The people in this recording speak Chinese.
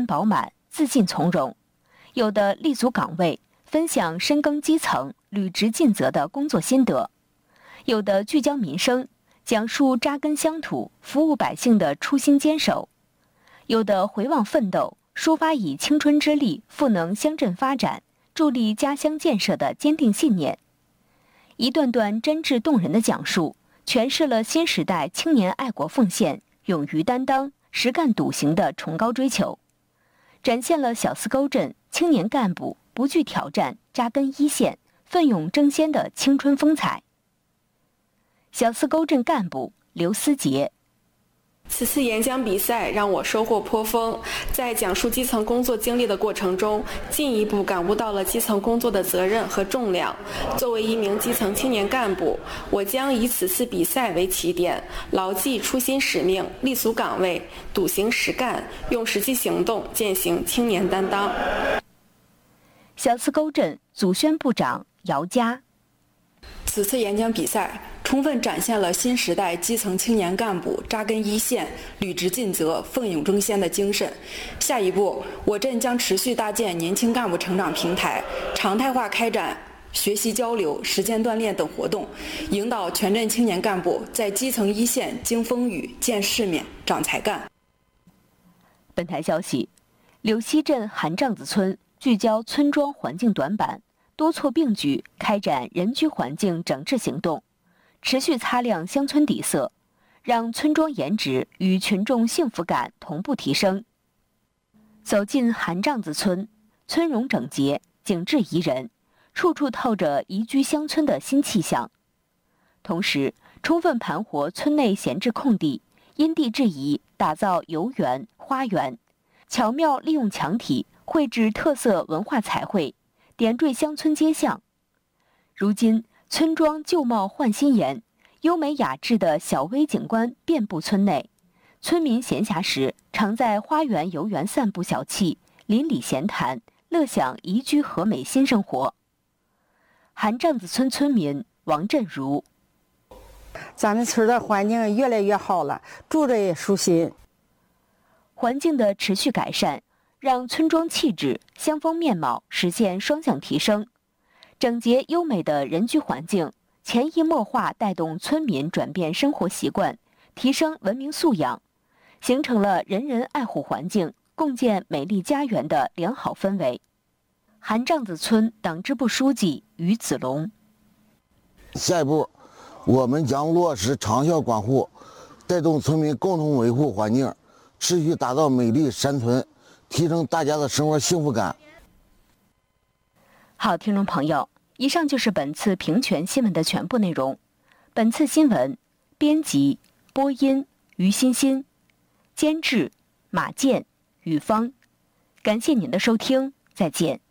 饱满、自信从容；有的立足岗位，分享深耕基层、履职尽责的工作心得；有的聚焦民生，讲述扎根乡土、服务百姓的初心坚守；有的回望奋斗，抒发以青春之力赋能乡镇发展、助力家乡建设的坚定信念。一段段真挚动人的讲述，诠释了新时代青年爱国奉献、勇于担当、实干笃行的崇高追求，展现了小泗沟镇青年干部不惧挑战、扎根一线、奋勇争先的青春风采。小泗沟镇干部刘思杰。 此次演讲比赛让我收获颇丰，在讲述基层工作经历的过程中，进一步感悟到了基层工作的责任和重量。作为一名基层青年干部，我将以此次比赛为起点，牢记初心使命，立足岗位，笃行实干，用实际行动践行青年担当。 小泗沟镇组宣部长姚佳。 此次演讲比赛充分展现了新时代基层青年干部扎根一线、履职尽责、奋勇争先的精神。下一步，我镇将持续搭建年轻干部成长平台，常态化开展学习交流、实践锻炼等活动，引导全镇青年干部在基层一线经风雨、见世面、长才干。 本台消息，柳溪镇韩帐子村聚焦村庄环境短板，多措并举开展人居环境整治行动，持续擦亮乡村底色，让村庄颜值与群众幸福感同步提升。走进韩帐子村，村容整洁，景致宜人，处处透着宜居乡村的新气象。同时，充分盘活村内闲置空地，因地制宜打造游园、花园，巧妙利用墙体绘制特色文化彩绘，点缀乡村街巷。如今，村庄旧貌换新颜，优美雅致的小微景观遍布村内。村民闲暇时常在花园游园散步小憩，邻里闲谈，乐享宜居和美新生活。韩帐子村村民王振如。 咱们村的环境越来越好了，住着也舒心。 环境的持续改善，让村庄气质、乡风面貌实现双向提升。整洁优美的人居环境，潜移默化带动村民转变生活习惯，提升文明素养，形成了人人爱护环境、共建美丽家园的良好氛围。韩帐子村党支部书记于子龙。 下一步，我们将落实长效管护，带动村民共同维护环境，持续打造美丽山村，提升大家的生活幸福感。 好，听众朋友，以上就是本次平权新闻的全部内容。本次新闻编辑、播音于欣欣，监制马健、雨芳。感谢您的收听，再见。